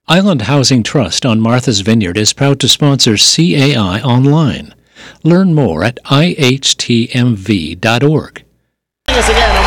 Island Housing Trust on Martha's Vineyard is proud to sponsor CAI Online. Learn more at ihtmv.org. Again,